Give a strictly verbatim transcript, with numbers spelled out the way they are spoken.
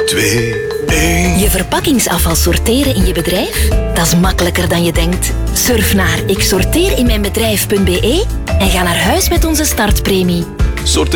twee, één. Je verpakkingsafval sorteren in je bedrijf? Dat is makkelijker dan je denkt. Surf naar ik sorteer in mijn bedrijf punt be en ga naar huis met onze startpremie. Sorteer